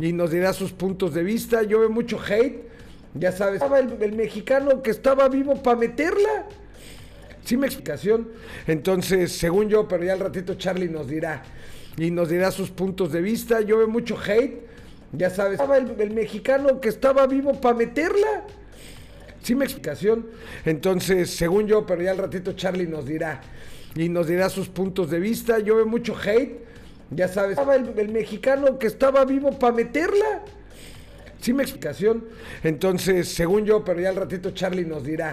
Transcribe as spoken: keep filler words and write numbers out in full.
y nos dirá sus puntos de vista. Yo veo mucho hate, ya sabes, estaba el, el mexicano que estaba vivo para meterla. Sí me explicación. Entonces, según yo, pero ya al ratito Charlie nos dirá y nos dirá sus puntos de vista. Yo veo mucho hate, ya sabes, estaba el, el mexicano que estaba vivo para meterla. Sí me explicación. Entonces, según yo, pero ya al ratito Charlie nos dirá y nos dirá sus puntos de vista. Yo veo mucho hate, ya sabes, estaba el, el mexicano que estaba vivo para meterla. Sí me explicación. Entonces, según yo, pero ya al ratito Charlie nos dirá